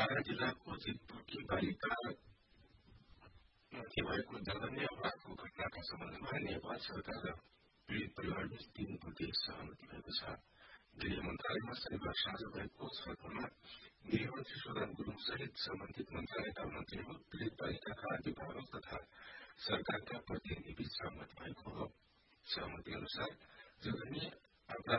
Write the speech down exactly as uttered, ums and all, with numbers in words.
बारा जिल्लाको जितपुरकी बालिका माथि भएको जघन्य अपराधको घटनाका सम्बन्धमा नेपाल सरकार र पीड़ित परिवारबीच तीन बुद्धे सहमति भएको छ। गृह मन्त्रालयमा शनिबार साँझ भएको छलफलमा गृहमन्त्री सुदान गुरूङ सहित सम्बन्धित मन्त्रालयका मन्त्रीहरू, पीड़ित बालिकाका अभिभावक तथा सरकारका प्रतिनिधिबीच सहमति भएको हो। सहमति अनुसार जघन्य अपराध